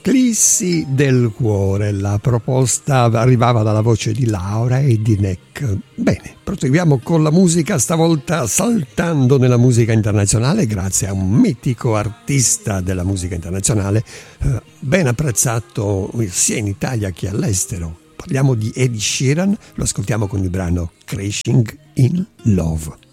Eclissi del cuore, la proposta arrivava dalla voce di Laura e di Nick. Bene, proseguiamo con la musica, stavolta saltando nella musica internazionale grazie a un mitico artista della musica internazionale ben apprezzato sia in Italia che all'estero. Parliamo di Ed Sheeran, lo ascoltiamo con il brano Crashing in Love.